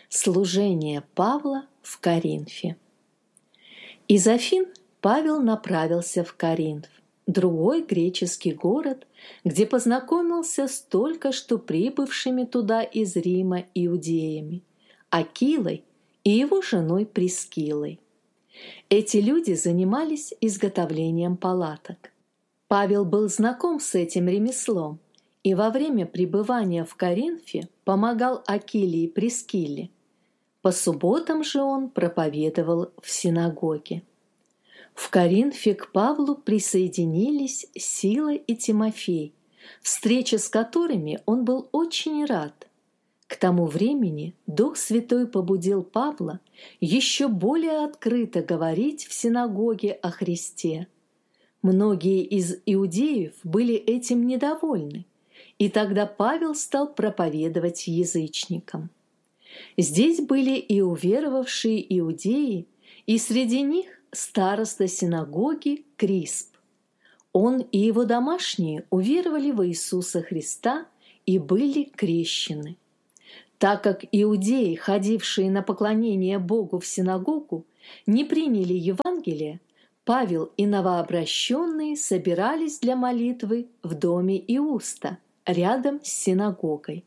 Служение Павла в Коринфе. Из Афин Павел направился в Коринф, другой греческий город, где познакомился с только что прибывшими туда из Рима иудеями, Акилой и его женой Прискилой. Эти люди занимались изготовлением палаток. Павел был знаком с этим ремеслом и во время пребывания в Коринфе помогал Акиле и Прискиле. По субботам же он проповедовал в синагоге. В Коринфе к Павлу присоединились Сила и Тимофей, встрече с которыми он был очень рад. К тому времени Дух Святой побудил Павла еще более открыто говорить в синагоге о Христе. Многие из иудеев были этим недовольны, и тогда Павел стал проповедовать язычникам. Здесь были и уверовавшие иудеи, и среди них староста синагоги Крисп. Он и его домашние уверовали в Иисуса Христа и были крещены. Так как иудеи, ходившие на поклонение Богу в синагогу, не приняли Евангелие, Павел и новообращенные собирались для молитвы в доме Иуста, рядом с синагогой.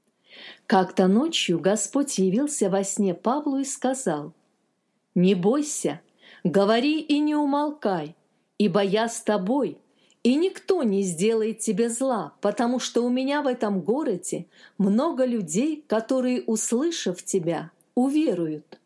Как-то ночью Господь явился во сне Павлу и сказал: «Не бойся, говори и не умолкай, ибо я с тобой, и никто не сделает тебе зла, потому что у меня в этом городе много людей, которые, услышав тебя, уверуют».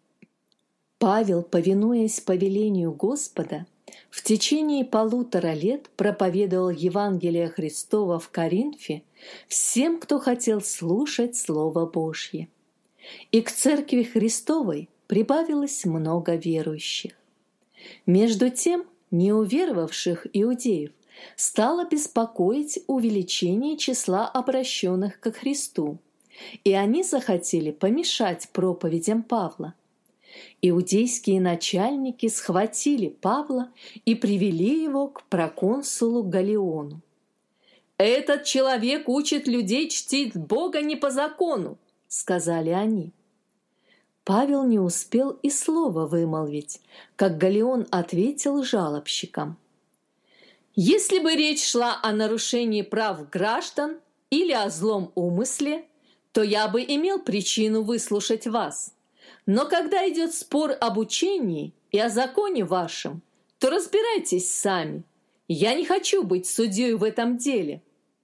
Павел, повинуясь повелению Господа, в течение 1,5 лет проповедовал Евангелие Христово в Коринфе всем, кто хотел слушать Слово Божье. И к Церкви Христовой прибавилось много верующих. Между тем, неуверовавших иудеев стало беспокоить увеличение числа обращенных ко Христу, и они захотели помешать проповедям Павла. Иудейские начальники схватили Павла и привели его к проконсулу Галлиону. «Этот человек учит людей чтить Бога не по закону», — сказали они. Павел не успел и слова вымолвить, как Галлион ответил жалобщикам: «Если бы речь шла о нарушении прав граждан или о злом умысле, то я бы имел причину выслушать вас. Но когда идет спор об учении и о законе вашем, то разбирайтесь сами. Я не хочу быть судьей в этом деле».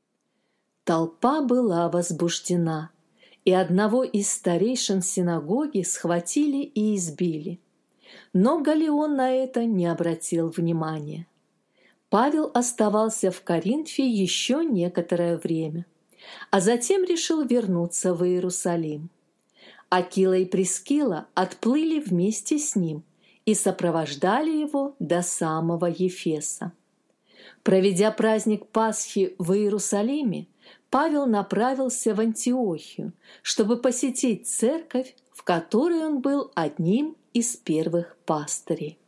Толпа была возбуждена, и одного из старейшин синагоги схватили и избили. Но Галлион на это не обратил внимания. Павел оставался в Коринфе еще некоторое время, а затем решил вернуться в Иерусалим. Акила и Прискила отплыли вместе с ним и сопровождали его до самого Ефеса. Проведя праздник Пасхи в Иерусалиме, Павел направился в Антиохию, чтобы посетить церковь, в которой он был одним из первых пастырей.